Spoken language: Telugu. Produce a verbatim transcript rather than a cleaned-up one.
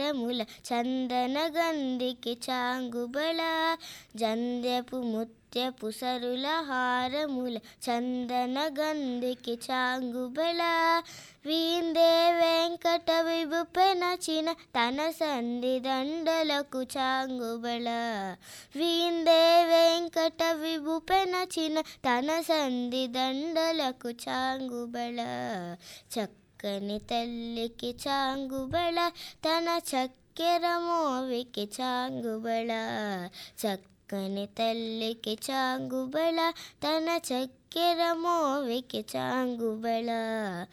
హారముల చందన గంధికి చాంగుబళ జంధ్యపు ముత్యపు సరుల హారముల చందన గంధికి చాంగుబళ వీందే వెంకట విభుపెనచిన తన సంధి దండలకు చాంగుబళ వీందే వెంకట విభుపెనచిన తన సంధి దండలకు చాంగుబళ చక్కని తల్లికి చాంగుబళ తన చక్కెర మోవికి చాంగుబళ చక్కని తల్లికి చాంగుబళ తన చక్కెర మోవికి చాంగుబళ